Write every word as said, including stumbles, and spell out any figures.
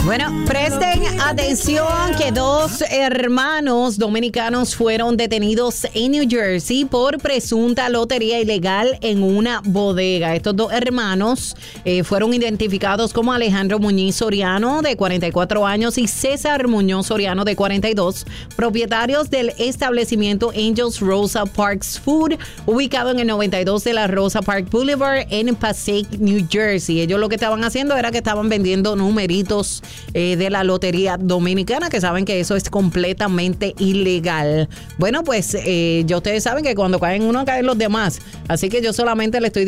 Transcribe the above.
Bueno, presten atención que dos hermanos dominicanos fueron detenidos en New Jersey por presunta lotería ilegal en una bodega. Estos dos hermanos eh, fueron identificados como Alejandro Muñiz Soriano, de cuarenta y cuatro años, y César Muñoz Soriano, de cuarenta y dos, propietarios del establecimiento Angels Rosa Parks Food, ubicado en el noventa y dos de la Rosa Park Boulevard en Passaic, New Jersey. Ellos lo que estaban haciendo era que estaban vendiendo numeritos Eh, de la lotería dominicana, que saben que eso es completamente ilegal. Bueno, pues eh, ya ustedes saben que cuando caen uno, caen los demás. Así que yo solamente le estoy